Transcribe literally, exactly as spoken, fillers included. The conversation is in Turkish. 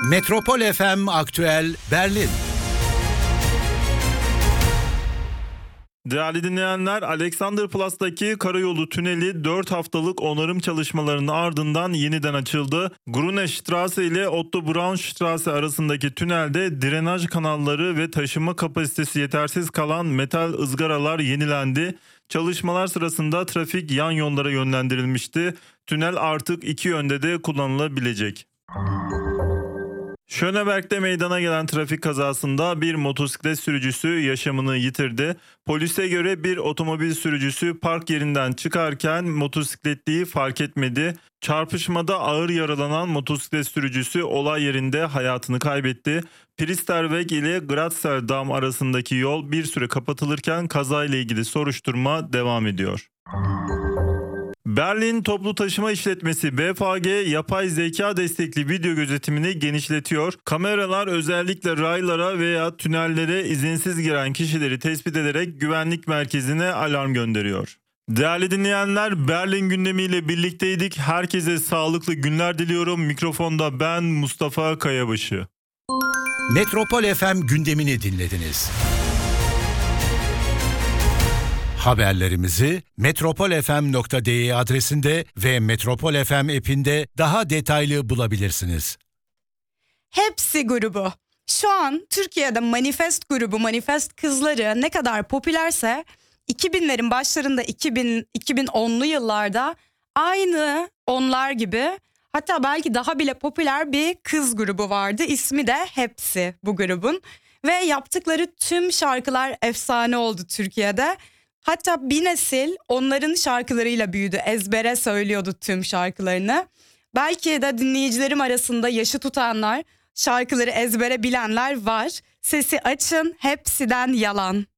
Metropol F M Aktüel Berlin. Değerli dinleyenler, Alexanderplas'taki karayolu tüneli dört haftalık onarım çalışmalarının ardından yeniden açıldı. Grünestraße ile Otto Braunstraße arasındaki tünelde drenaj kanalları ve taşıma kapasitesi yetersiz kalan metal ızgaralar yenilendi. Çalışmalar sırasında trafik yan yollara yönlendirilmişti. Tünel artık iki yönde de kullanılabilecek. Schöneberg'de meydana gelen trafik kazasında bir motosiklet sürücüsü yaşamını yitirdi. Polise göre bir otomobil sürücüsü park yerinden çıkarken motosikletliyi fark etmedi. Çarpışmada ağır yaralanan motosiklet sürücüsü olay yerinde hayatını kaybetti. Priesterweg ile Gratzeldam arasındaki yol bir süre kapatılırken kazayla ilgili soruşturma devam ediyor. Berlin Toplu Taşıma İşletmesi B F G yapay zeka destekli video gözetimini genişletiyor. Kameralar özellikle raylara veya tünellere izinsiz giren kişileri tespit ederek güvenlik merkezine alarm gönderiyor. Değerli dinleyenler, Berlin gündemiyle birlikteydik. Herkese sağlıklı günler diliyorum. Mikrofonda ben Mustafa Kayabaşı. Metropol F M gündemini dinlediniz. Haberlerimizi metropol f m nokta d e adresinde ve Metropol F M app'inde daha detaylı bulabilirsiniz. Hepsi grubu. Şu an Türkiye'de Manifest grubu, Manifest kızları ne kadar popülerse iki binlerin başlarında iki bin iki bin onlu yıllarda aynı onlar gibi, hatta belki daha bile popüler bir kız grubu vardı. İsmi de Hepsi bu grubun ve yaptıkları tüm şarkılar efsane oldu Türkiye'de. Hatta bir nesil onların şarkılarıyla büyüdü. Ezbere söylüyordu tüm şarkılarını. Belki de dinleyicilerim arasında yaşı tutanlar, şarkıları ezbere bilenler var. Sesi açın, Hepsiden Yalan.